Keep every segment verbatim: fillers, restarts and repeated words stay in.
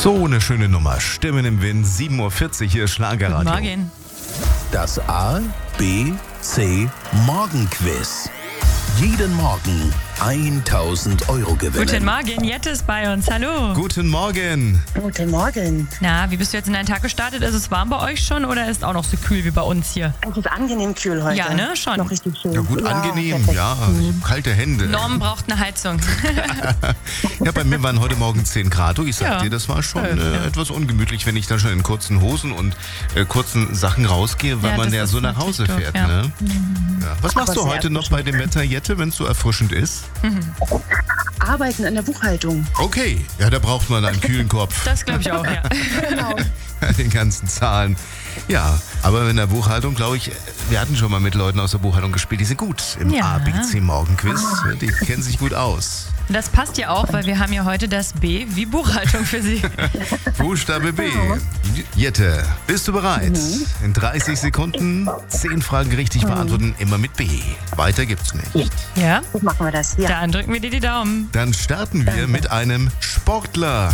So eine schöne Nummer. Stimmen im Wind, sieben Uhr vierzig hier Schlagerradio. Guten Morgen. Das A, B, C Morgenquiz. Jeden Morgen tausend Euro gewinnen. Guten Morgen, Jette ist bei uns. Hallo. Guten Morgen. Guten Morgen. Na, wie bist du jetzt in deinen Tag gestartet? Ist es warm bei euch schon oder ist es auch noch so kühl wie bei uns hier? Es ist angenehm kühl heute. Ja, ne? Schon. Noch richtig schön. Ja gut, angenehm. perfekt. Ja, kalte Hände. Norm braucht eine Heizung. Ja, bei mir waren heute Morgen zehn Grad. Ich sag Ja. dir, das war schon Schön, äh, ja. etwas ungemütlich, wenn ich dann schon in kurzen Hosen und äh, kurzen Sachen rausgehe, weil Ja, man das ja ist so nach natürlich Hause doof, fährt. ja. Ne? Ja. Was machst Aber du sehr heute noch bei dem Wetter, Jette, wenn es so erfrischend ist? Arbeiten an der Buchhaltung. Okay, ja, da braucht man einen kühlen Kopf. Das glaube ich auch, ja. Genau. Bei den ganzen Zahlen. Ja, aber in der Buchhaltung, glaube ich, wir hatten schon mal mit Leuten aus der Buchhaltung gespielt, die sind gut im Ja. A B C Morgenquiz. Die kennen sich gut aus. Das passt ja auch, weil wir haben ja heute das B wie Buchhaltung für Sie. Buchstabe B. Jette, bist du bereit? In dreißig Sekunden zehn Fragen richtig beantworten, immer mit B. Weiter gibt's nicht. Ja? So machen wir das. Ja. Dann drücken wir dir die Daumen. Dann starten wir mit einem Sportler.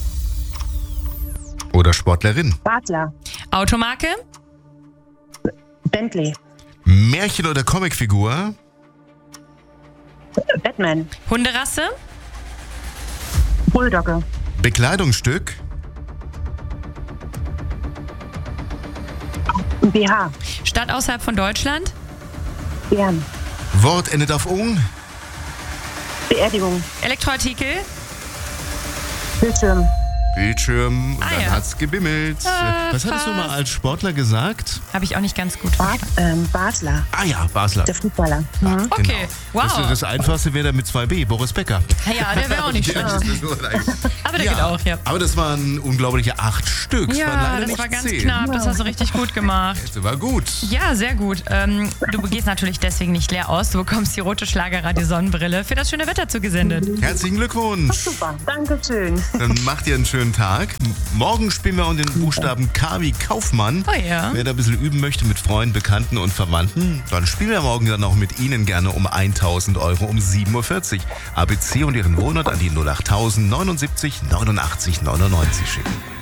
Oder Sportlerin. Badler. Automarke? Bentley. Märchen- oder Comicfigur. Batman. Hunderasse? Bulldogge. Bekleidungsstück. B H. Stadt außerhalb von Deutschland? Bern. Wort endet auf ung. Beerdigung. Elektroartikel? Bildschirm. Bildschirm. Und Ah, dann ja. hat's gebimmelt. Ah, Was hattest du mal fast. als Sportler gesagt? Habe ich auch nicht ganz gut Bas verstanden. ähm, Basler. Ah ja, Basler. Der Fußballer. Mhm. Okay, wow. Das, das Einfachste wäre dann mit zwei B, Boris Becker. Ja, der wäre auch nicht Ja, schlecht. das ist nur ein- Aber der geht auch, ja. Aber das waren unglaubliche acht Stück. Es waren Ja, leider das nicht war ganz zehn. knapp. Das hast du richtig gut gemacht. Das war gut. Ja, sehr gut. Ähm, du gehst natürlich deswegen nicht leer aus. Du bekommst die rote Schlagerradio Sonnenbrille für das schöne Wetter zugesendet. Herzlichen Glückwunsch. Super. Dankeschön. Dann macht ihr einen schönen Tag. Morgen spielen wir unter den Buchstaben K wie Kaufmann. Oh ja. Wer da ein bisschen üben möchte mit Freunden, Bekannten und Verwandten, dann spielen wir morgen dann auch mit Ihnen gerne um tausend Euro um sieben Uhr vierzig. A B C und Ihren Wohnort an die null acht null null neunundsiebzig neunundachtzig neunundneunzig schicken.